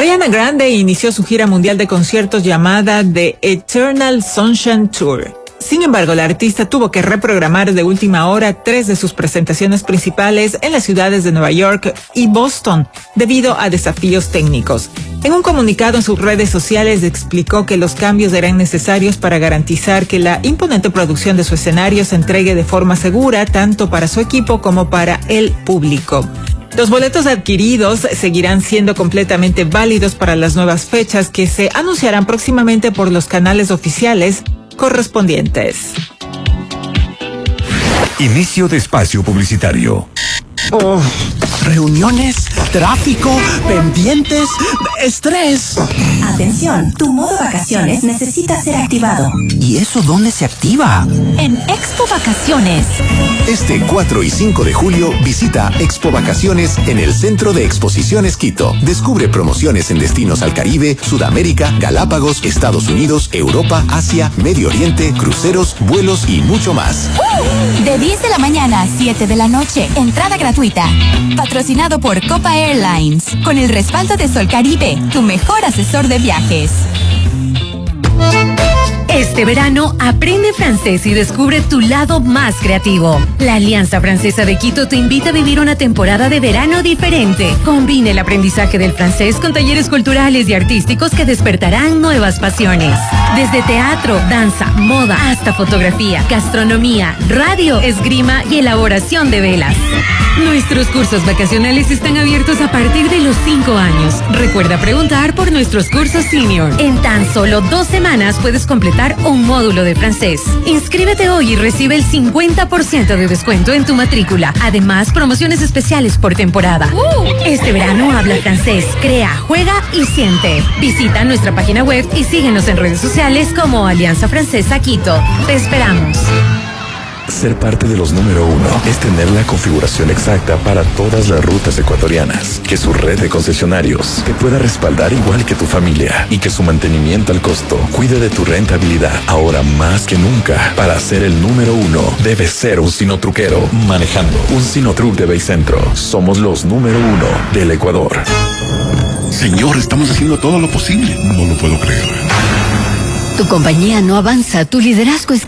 Ariana Grande inició su gira mundial de conciertos llamada The Eternal Sunshine Tour. Sin embargo, la artista tuvo que reprogramar de última hora 3 de sus presentaciones principales en las ciudades de Nueva York y Boston debido a desafíos técnicos. En un comunicado en sus redes sociales explicó que los cambios eran necesarios para garantizar que la imponente producción de su escenario se entregue de forma segura tanto para su equipo como para el público. Los boletos adquiridos seguirán siendo completamente válidos para las nuevas fechas que se anunciarán próximamente por los canales oficiales correspondientes. Inicio de espacio publicitario. Oh, reuniones, tráfico, pendientes, estrés. Atención, tu modo vacaciones necesita ser activado. ¿Y eso dónde se activa? En Expo Vacaciones. Este 4 y 5 de julio visita Expo Vacaciones en el Centro de Exposiciones Quito. Descubre promociones en destinos al Caribe, Sudamérica, Galápagos, Estados Unidos, Europa, Asia, Medio Oriente, cruceros, vuelos y mucho más. De 10 de la mañana a 7 de la noche, entrada gratuita. Patrocinado por Copa Airlines, con el respaldo de Sol Caribe, tu mejor asesor de viajes. Este verano, aprende francés y descubre tu lado más creativo. La Alianza Francesa de Quito te invita a vivir una temporada de verano diferente. Combina el aprendizaje del francés con talleres culturales y artísticos que despertarán nuevas pasiones. Desde teatro, danza, moda, hasta fotografía, gastronomía, radio, esgrima y elaboración de velas. Nuestros cursos vacacionales están abiertos a partir de los 5 años. Recuerda preguntar por nuestros cursos senior. En tan solo 2 semanas puedes completar un módulo de francés. Inscríbete hoy y recibe el 50% de descuento en tu matrícula. Además, promociones especiales por temporada. Este verano habla francés, crea, juega y siente. Visita nuestra página web y síguenos en redes sociales como Alianza Francesa Quito. Te esperamos. Ser parte de los número 1 es tener la configuración exacta para todas las rutas ecuatorianas, que su red de concesionarios te pueda respaldar igual que tu familia y que su mantenimiento al costo cuide de tu rentabilidad. Ahora más que nunca, para ser el número 1, debes ser un sinotruquero manejando un Sinotruc de Baycentro. Somos los número 1 del Ecuador. Señor, estamos haciendo todo lo posible. No lo puedo creer. Tu compañía no avanza, tu liderazgo es